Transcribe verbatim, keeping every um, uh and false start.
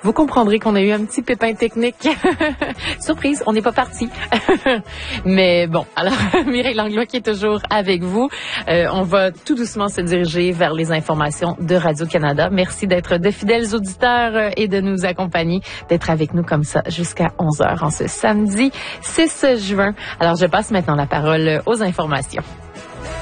vous comprendrez qu'on a eu un petit pépin technique. Surprise, on n'est pas parti. Mais bon, alors Mireille Langlois qui est toujours avec vous. Euh, on va tout doucement se diriger vers les informations de Radio-Canada. Merci d'être de fidèles auditeurs et de nous accompagner, d'être avec nous comme ça jusqu'à onze heures en ce samedi six juin. Alors, je passe maintenant la parole aux informations.